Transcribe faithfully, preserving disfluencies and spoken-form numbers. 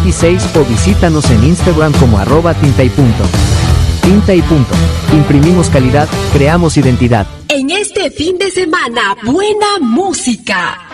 dieciséis o visítanos en Instagram como arroba tinta y punto. Tinta y punto. Imprimimos calidad, creamos identidad. En este fin de semana, buena música.